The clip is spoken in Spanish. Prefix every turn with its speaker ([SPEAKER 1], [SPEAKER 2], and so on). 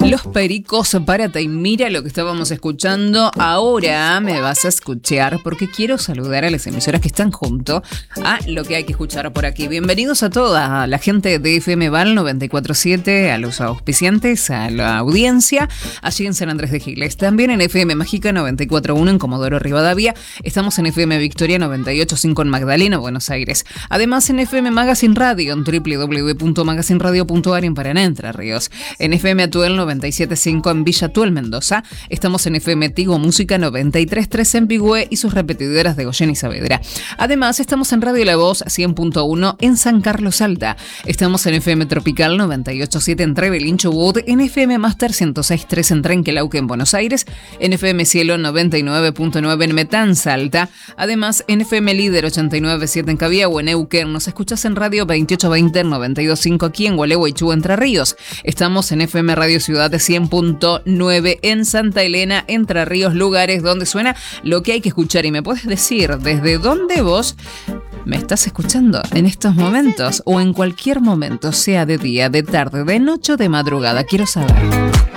[SPEAKER 1] Los Pericos, párate y mira lo que estábamos escuchando. Ahora me vas a escuchar porque quiero saludar a las emisoras que están junto a lo que hay que escuchar por aquí. Bienvenidos a toda la gente de FM Val 94.7, a los auspiciantes, a la audiencia, allí en San Andrés de Giles. También en FM Mágica 94.1 en Comodoro Rivadavia. Estamos en FM Victoria 98.5 en Magdalena, Buenos Aires. Además en FM Magazine Radio, en www.magazineradio.ar en Paraná, Entre Ríos. En FM Atuel 97.5 en Villa Tuel, Mendoza. Estamos en FM Tigo Música 93.3 en Pigüé y sus repetidoras de Goyén y Saavedra. Además, estamos en Radio La Voz 100.1 en San Carlos Alta. Estamos en FM Tropical 98.7 en Trevelin, Chubut, en FM Master 106.3 en Trenquelauque, en Buenos Aires, en FM Cielo 99.9 en Metanza Alta. Además, en FM Líder 89.7 en Cabiagüe, en Neuquén. Nos escuchas en Radio 2820 en 92.5 aquí en Gualeguaychú, Entre Ríos. Estamos en FM Radio Ciudad de 100.9 en Santa Elena, Entre Ríos, lugares donde suena lo que hay que escuchar. Y me puedes decir desde dónde vos me estás escuchando en estos momentos o en cualquier momento, sea de día, de tarde, de noche o de madrugada. Quiero saber.